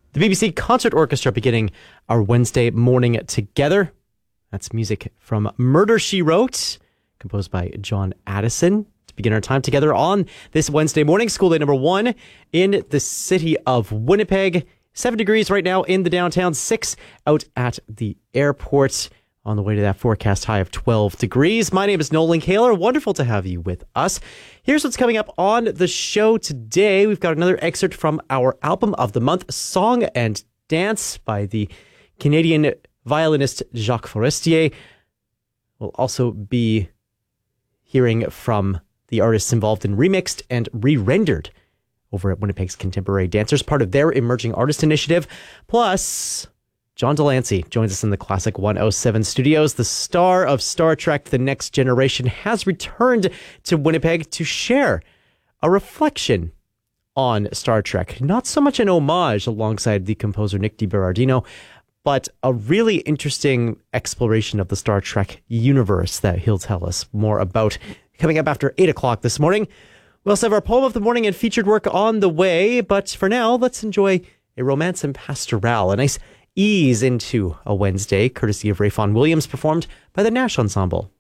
The BBC Concert Orchestra beginning our Wednesday morning together. That's music from Murder, She Wrote, composed by John Addison. To begin our time together on this Wednesday morning, school day number 1 in the city of Winnipeg. 7 degrees right now in the downtown, 6 out at the airport. On the way to that forecast high of 12 degrees. My name is Nolan Kaler. Wonderful to have you with us. Here's what's coming up on the show today. We've got another excerpt from our album of the month, Song and Dance by the Canadian violinist Jacques Forestier. We'll also be hearing from the artists involved in Remixed and Re-Rendered over at Winnipeg's Contemporary Dancers, part of their Emerging Artist Initiative. Plus, John Delancey joins us in the Classic 107 studios. The star of Star Trek The Next Generation has returned to Winnipeg to share a reflection on Star Trek. Not so much an homage alongside the composer Nick DiBerardino, but a really interesting exploration of the Star Trek universe that he'll tell us more about. Coming up after 8 o'clock this morning. We also have our poem of the morning and featured work on the way. But for now, let's enjoy a romance and pastoral, a nice ease into a Wednesday, courtesy of Rayfon Williams, performed by the Nash Ensemble.